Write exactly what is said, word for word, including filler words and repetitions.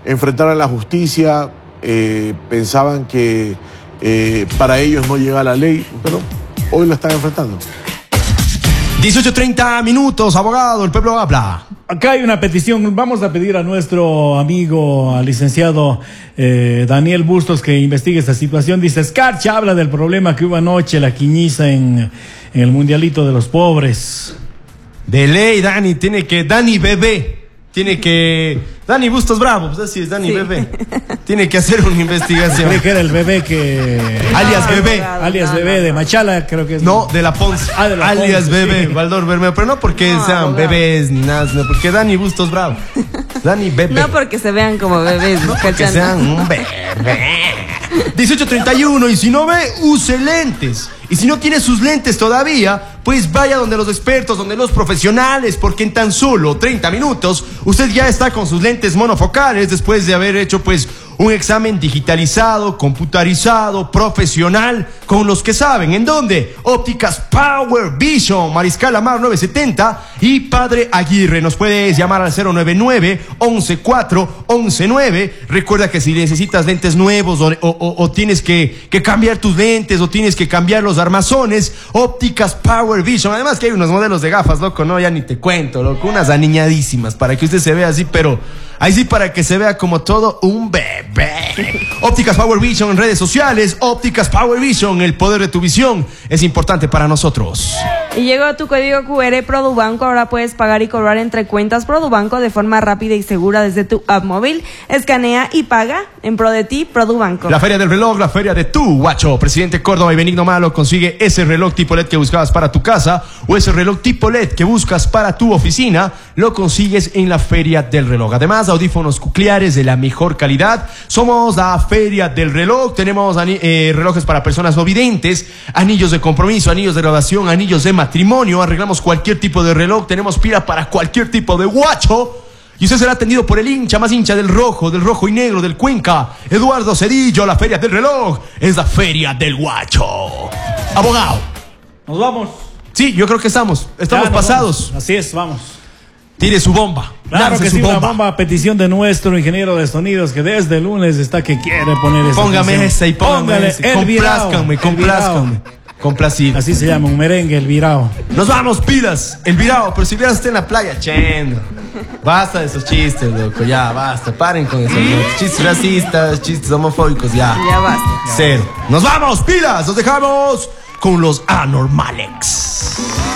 enfrentar a la justicia, eh, pensaban que eh, para ellos no llega la ley, pero hoy la están enfrentando. dieciocho treinta minutos, abogado, el pueblo habla. Acá hay una petición, vamos a pedir a nuestro amigo, al licenciado eh, Daniel Bustos, que investigue esta situación. Dice, Escarcha habla del problema que hubo anoche, la quiñiza en, en el Mundialito de los Pobres. De ley, Dani, tiene que, Dani Bebé, tiene que, Dani Bustos Bravo, pues así es, Dani sí. Bebé, tiene que hacer una investigación. Creo que era el bebé que... Alias no, Bebé. No, no, alias no, Bebé, no, de Machala, creo que es. No, de la Ponce. Ah, de la alias Ponce, Bebé, sí. Valdor Bermeo, pero no porque no, sean abogado. Bebés ni nada, sino porque Dani Bustos Bravo. Dani Bebé. No porque se vean como bebés. No porque sean un bebé. dieciocho treinta y uno, y si no ve, use lentes. Y si no tiene sus lentes todavía, pues vaya donde los expertos, donde los profesionales, porque en tan solo treinta minutos usted ya está con sus lentes monofocales después de haber hecho pues un examen digitalizado, computarizado, profesional, con los que saben. ¿En dónde? Ópticas Power Vision, Mariscal Amar nueve setenta y Padre Aguirre. Nos puedes llamar al cero nueve nueve, once cuatro, once nueve. Recuerda que si necesitas lentes nuevos o, o, o tienes que, que cambiar tus lentes o tienes que cambiar los armazones, Ópticas Power Vision. Además que hay unos modelos de gafas, loco, no, ya ni te cuento, loco, unas aniñadísimas para que usted se vea así, pero ahí sí para que se vea como todo un bebé. Ópticas Power Vision en redes sociales. Ópticas Power Vision, el poder de tu visión es importante para nosotros. Y llegó tu código Q R Produbanco. Ahora puedes pagar y cobrar entre cuentas Produbanco de forma rápida y segura desde tu app móvil. Escanea y paga en pro de ti, Produbanco. La feria del reloj, la feria de tu guacho. Presidente Córdoba y Benigno Malo, consigue ese reloj tipo L E D que buscabas para tu casa o ese reloj tipo L E D que buscas para tu oficina. Lo consigues en la feria del reloj. Además, audífonos cucleares de la mejor calidad. Somos la feria del reloj. Tenemos eh, relojes para personas no videntes, anillos de compromiso, anillos de graduación, anillos de matrimonio. Arreglamos cualquier tipo de reloj. Tenemos pila para cualquier tipo de guacho. Y usted será atendido por el hincha más hincha del rojo, del rojo y negro del Cuenca, Eduardo Cedillo. La feria del reloj es la feria del guacho. Abogado. Nos vamos. Sí, yo creo que estamos. Estamos ya, pasados. Vamos. Así es, vamos. Tire su bomba. Claro que su sí, bomba. una bomba a petición de nuestro ingeniero de sonidos que desde el lunes está que quiere poner esa Póngame canción. esa y póngame esa. Complázcanme, complázcanme. Complacido. Así se llama, un merengue, el virao. Nos vamos, pilas, el virao. Pero si vieras usted en la playa, chendo. Basta de esos chistes, loco, ya, basta. Paren con esos loco. Chistes racistas, chistes homofóbicos, ya. Ya basta. Cero. Nos vamos, pilas. Nos dejamos con los Anormalex.